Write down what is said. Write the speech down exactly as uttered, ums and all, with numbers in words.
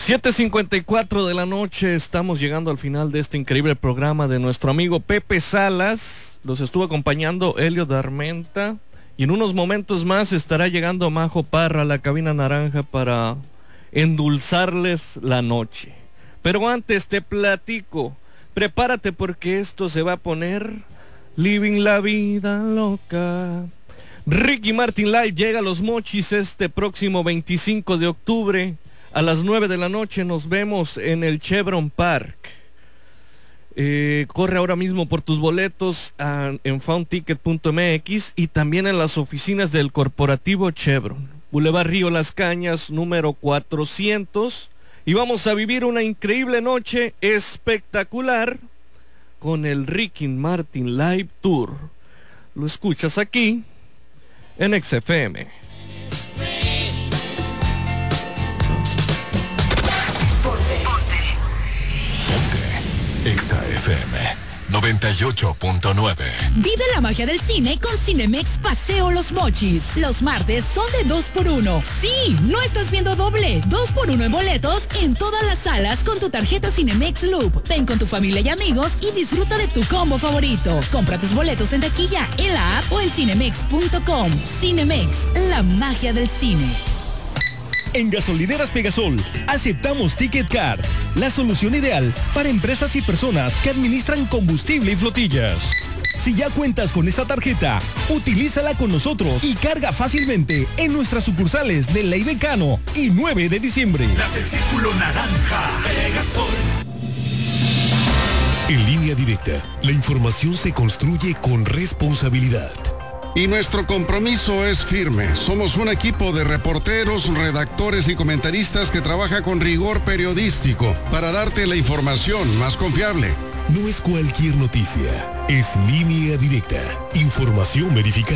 siete cincuenta y cuatro de la noche, estamos llegando al final de este increíble programa de nuestro amigo Pepe Salas. Los estuvo acompañando Helio Darmenta y en unos momentos más estará llegando Majo Parra a la cabina naranja para endulzarles la noche. Pero antes te platico, prepárate porque esto se va a poner living la vida loca. Ricky Martin Live llega a Los Mochis este próximo veinticinco de octubre. A las nueve de la noche nos vemos en el Chevron Park. Eh, corre ahora mismo por tus boletos a, en found ticket punto m x y también en las oficinas del Corporativo Chevron. Boulevard Río Las Cañas, número cuatrocientos. Y vamos a vivir una increíble noche espectacular con el Ricky Martin Live Tour. Lo escuchas aquí en X F M. Exa F M noventa y ocho punto nueve. Vive la magia del cine con Cinemex Paseo Los Mochis. Los martes son de dos por uno. Sí, no estás viendo doble. dos por uno en boletos en todas las salas con tu tarjeta Cinemex Loop. Ven con tu familia y amigos y disfruta de tu combo favorito. Compra tus boletos en taquilla, en la app o en cinemex punto com. Cinemex, la magia del cine. En Gasolineras Pegasol, aceptamos Ticket Card, la solución ideal para empresas y personas que administran combustible y flotillas. Si ya cuentas con esta tarjeta, utilízala con nosotros y carga fácilmente en nuestras sucursales de Ley Becano y nueve de diciembre. Las del Círculo Naranja, Pegasol. En Línea Directa, la información se construye con responsabilidad. Y nuestro compromiso es firme. Somos un equipo de reporteros, redactores y comentaristas que trabaja con rigor periodístico para darte la información más confiable. No es cualquier noticia, es Línea Directa. Información verificada.